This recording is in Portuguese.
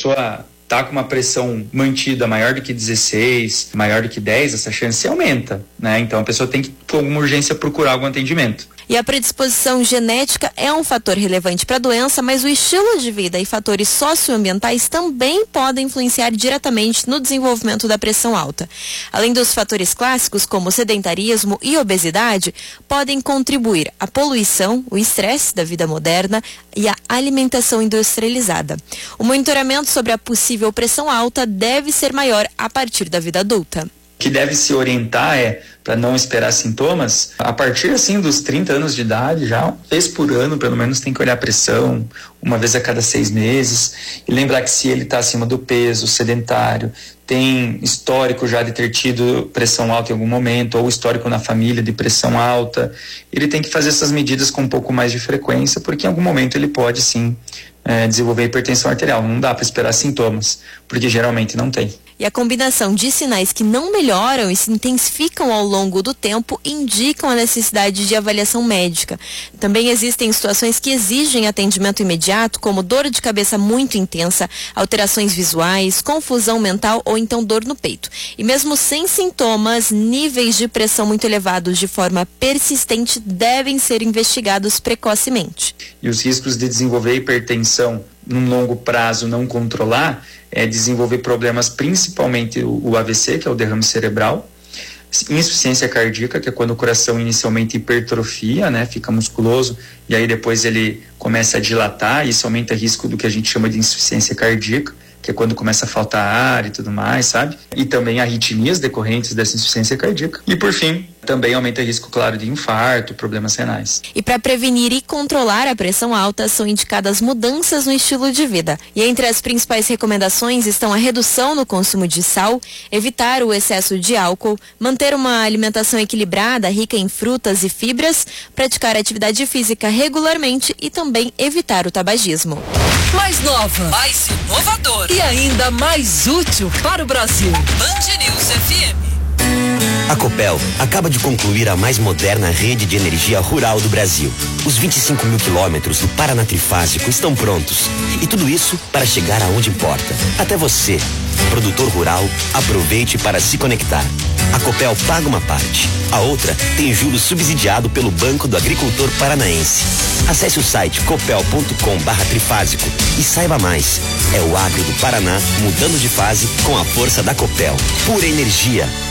pessoa tá com uma pressão mantida maior do que 16, maior do que 10, essa chance aumenta, né? Então a pessoa tem que, com alguma urgência, procurar algum atendimento. E a predisposição genética é um fator relevante para a doença, mas o estilo de vida e fatores socioambientais também podem influenciar diretamente no desenvolvimento da pressão alta. Além dos fatores clássicos, como sedentarismo e obesidade, podem contribuir a poluição, o estresse da vida moderna e a alimentação industrializada. O monitoramento sobre a possível pressão alta deve ser maior a partir da vida adulta. O que deve se orientar é para não esperar sintomas, a partir assim dos 30 anos de idade, já uma vez por ano, pelo menos, tem que olhar a pressão, uma vez a cada 6 meses, e lembrar que se ele está acima do peso, sedentário, tem histórico já de ter tido pressão alta em algum momento, ou histórico na família de pressão alta, ele tem que fazer essas medidas com um pouco mais de frequência, porque em algum momento ele pode sim desenvolver hipertensão arterial. Não dá para esperar sintomas, porque geralmente não tem. E a combinação de sinais que não melhoram e se intensificam ao longo do tempo indicam a necessidade de avaliação médica. Também existem situações que exigem atendimento imediato, como dor de cabeça muito intensa, alterações visuais, confusão mental ou então dor no peito. E mesmo sem sintomas, níveis de pressão muito elevados de forma persistente devem ser investigados precocemente. E os riscos de desenvolver hipertensão num longo prazo não controlar é desenvolver problemas, principalmente o AVC, que é o derrame cerebral, insuficiência cardíaca, que é quando o coração inicialmente hipertrofia, né, fica musculoso, e aí depois ele começa a dilatar, e isso aumenta o risco do que a gente chama de insuficiência cardíaca, que é quando começa a faltar ar e tudo mais, sabe? E também arritmias decorrentes dessa insuficiência cardíaca. E por fim, também aumenta o risco, claro, de infarto, problemas renais. E para prevenir e controlar a pressão alta, são indicadas mudanças no estilo de vida. E entre as principais recomendações estão a redução no consumo de sal, evitar o excesso de álcool, manter uma alimentação equilibrada, rica em frutas e fibras, praticar atividade física regularmente e também evitar o tabagismo. Mais nova, mais inovadora e ainda mais útil para o Brasil. Band News FM. A Copel acaba de concluir a mais moderna rede de energia rural do Brasil. Os 25 mil quilômetros do Paraná Trifásico estão prontos. E tudo isso para chegar aonde importa. Até você, produtor rural, aproveite para se conectar. A Copel paga uma parte. A outra tem juros subsidiado pelo Banco do Agricultor Paranaense. Acesse o site copel.com/trifásico e saiba mais. É o agro do Paraná mudando de fase com a força da Copel. Pura energia.